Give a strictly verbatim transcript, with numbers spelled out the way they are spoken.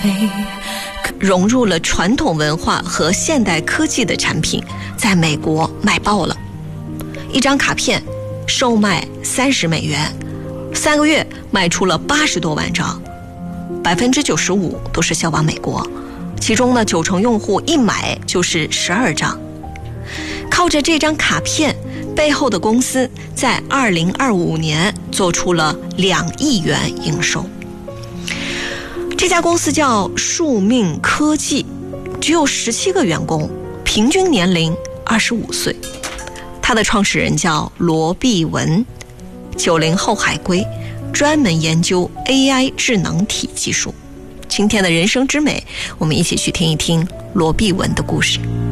融入了传统文化和现代科技的产品，在美国卖爆了。一张卡片售卖三十美元，三个月卖出了八十多万张，百分之九十五都是销往美国，其中呢九成用户一买就是十二张。靠着这张卡片，背后的公司在二零二五年做出了两亿元营收。这家公司叫数命科技，只有十七个员工，平均年龄二十五岁。它的创始人叫罗碧文，九零后海归，专门研究 A I 智能体技术。今天的人生之美，我们一起去听一听罗碧文的故事。